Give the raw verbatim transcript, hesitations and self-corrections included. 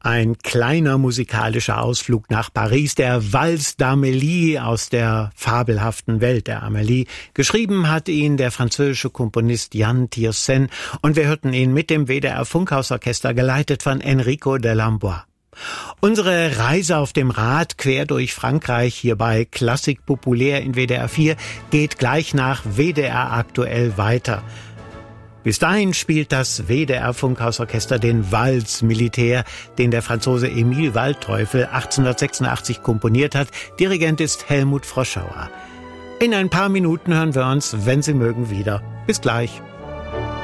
Ein kleiner musikalischer Ausflug nach Paris, der Valse d'Amélie aus der fabelhaften Welt der Amélie. Geschrieben hat ihn der französische Komponist Yann Tiersen und wir hörten ihn mit dem W D R Funkhausorchester geleitet von Enrico de Lambois. Unsere Reise auf dem Rad quer durch Frankreich hier bei Klassik Populär in W D R vier geht gleich nach W D R aktuell weiter. Bis dahin spielt das W D R Funkhausorchester den Valse Militaire, den der Franzose Emil Waldteufel achtzehnhundertsechsundachtzig komponiert hat. Dirigent ist Helmut Froschauer. In ein paar Minuten hören wir uns, wenn Sie mögen, wieder. Bis gleich.